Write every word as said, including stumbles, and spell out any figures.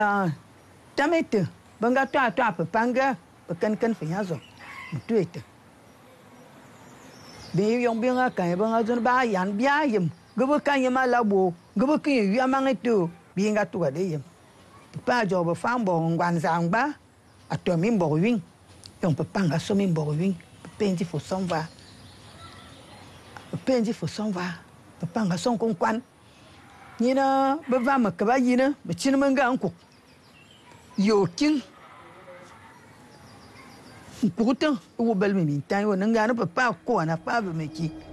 à tame te banga to to pa panga kan kan fa yazo tu ete be yong bi nga kan banga zon ba yan bia yim gobo kan yima labo gobo kan yu amanga to bi nga to de yim pa jo bo fam bo ngwan zangba ato mi bo win yong pa panga so mi bo win penji fo son va penji fo son va pa panga son kon kwan ni na ba va ma ka ba yi na ba chin man ga anku yo king kutan wo bel mi tan wo nanga na papa ko na pa ba me ki